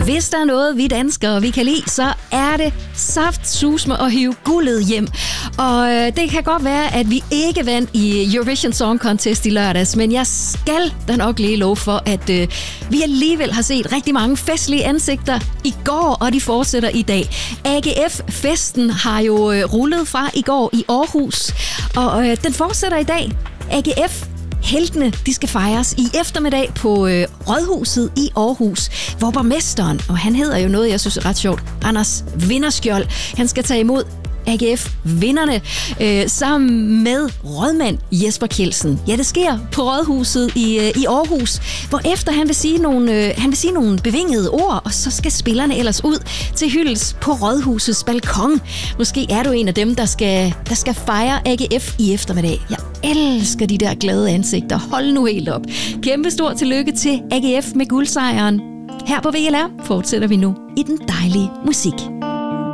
Hvis der er noget, vi danskere vi kan lide, så er det saftsusme og hive guldet hjem. Og det kan godt være, at vi ikke vandt i Eurovision Song Contest i lørdags, men jeg skal da nok lige love for, at vi alligevel har set rigtig mange festlige ansigter i går, og de fortsætter i dag. AGF-festen har jo rullet fra i går i Aarhus, og den fortsætter i dag. AGF heltene, de skal fejres i eftermiddag på Rådhuset i Aarhus, hvor borgmesteren, og han hedder jo noget, jeg synes er ret sjovt, Anders Vinderskjold, han skal tage imod AGF-vinderne sammen med rådmand Jesper Kjeldsen. Ja, det sker på Rådhuset i Aarhus, hvor efter han vil sige nogle bevingede ord, og så skal spillerne ellers ud til hyldes på Rådhusets balkon. Måske er du en af dem, der skal fejre AGF i eftermiddag. Jeg elsker de der glade ansigter. Hold nu helt op. Kæmpe stort tillykke til AGF med guldsejren. Her på VLR fortsætter vi nu i den dejlige musik.